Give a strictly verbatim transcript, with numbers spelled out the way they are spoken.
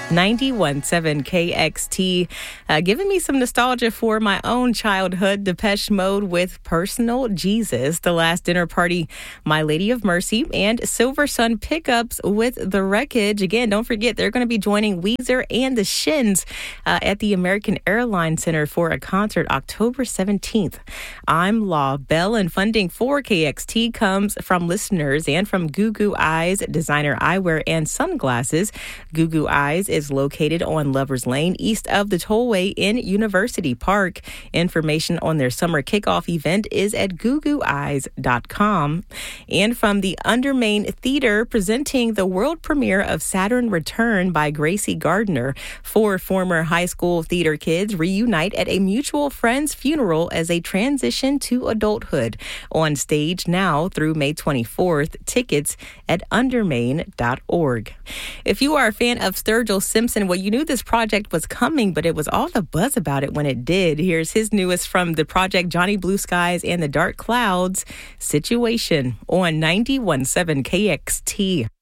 ninety-one point seven K X T, uh, giving me some nostalgia for my own childhood. Depeche Mode with Personal Jesus, The Last Dinner Party, My Lady of Mercy, and Silver Sun Pickups with The Wreckage. Again, don't forget, they're going to be joining Weezer and the Shins uh, at the American Airlines Center for a concert October seventeenth. I'm Law Bell, and funding for K X T comes from listeners and from Goo Goo Eyes, designer eyewear and sunglasses. Goo Goo Eyes is located on Lovers Lane, east of the Tollway in University Park. Information on their summer kickoff event is at goo goo eyes dot com. And from the Undermain Theater, presenting the world premiere of Saturn Return by Gracie Gardner. Four former high school theater kids reunite at a mutual friend's funeral as they transition to adulthood. On stage now through May twenty-fourth. Tickets at undermain dot org. If you are a fan of Sturgill Simpson, well, you knew this project was coming, but it was all the buzz about it when it did. Here's his newest from the project, Johnny Blue Skies and the Dark Clouds, Situation, on ninety-one point seven K X T.